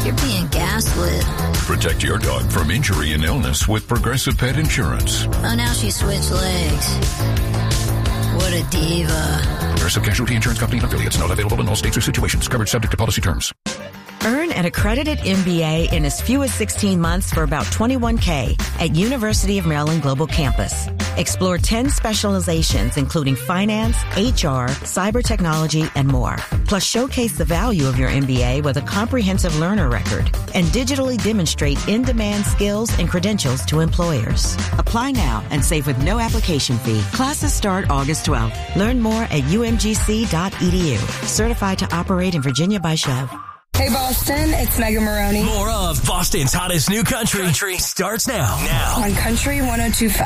You're being gaslit. Protect your dog from injury and illness with Progressive Pet Insurance. Oh, now she switched legs. What a diva. Progressive Casualty Insurance Company and affiliates. Not available in all states or situations. Covered subject to policy terms. Earn an accredited MBA in as few as 16 months for about $21K at University of Maryland Global Campus. Explore 10 specializations, including finance, HR, cyber technology, and more. Plus, showcase the value of your MBA with a comprehensive learner record and digitally demonstrate in-demand skills and credentials to employers. Apply now and save with no application fee. Classes start August 12th. Learn more at umgc.edu. Certified to operate in Virginia by Chev. Hey, Boston, it's Megan Maroney. More of Boston's hottest new country starts now. On Country 102.5.